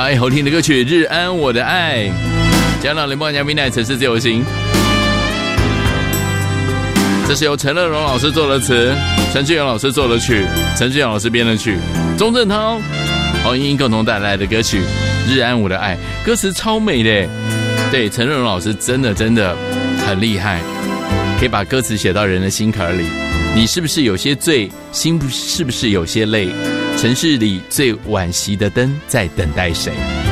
来好听的歌曲《日安我的爱》，加上联邦嘉宾的城市自由行。这是由陈乐融老师做的词，陈志远老师做的曲，陈志远老师编的曲，钟镇涛、黄莺莺共同带来的歌曲《日安我的爱》，歌词超美的。对，陈乐融老师真的很厉害，可以把歌词写到人的心坎里。你是不是有些醉，心是不是有些累？城市里最惋惜的灯在等待谁？